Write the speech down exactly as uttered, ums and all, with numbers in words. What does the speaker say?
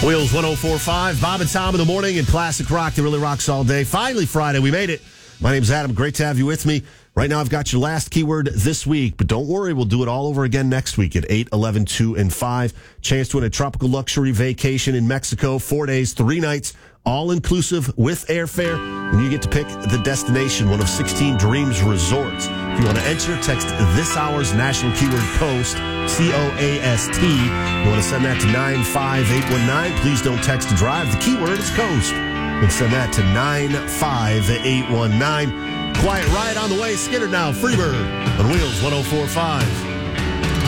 Wheels one oh four point five, Bob and Tom in the morning, and classic rock that really rocks all day. Finally, Friday, we made it. My name's Adam. Great to have you with me. Right now, I've got your last keyword this week, but don't worry, we'll do it all over again next week at eight, eleven, two, and five. Chance to win a tropical luxury vacation in Mexico, four days, three nights, all-inclusive with airfare, and you get to pick the destination, one of sixteen Dreams Resorts. If you want to enter, text this hour's national keyword COAST, C O A S T. You want to send that to nine five eight one nine. Please don't text to drive. The keyword is COAST. And send that to nine five eight one nine. Quiet Riot on the way. Skinner now. Freebird on Wheels one oh four point five.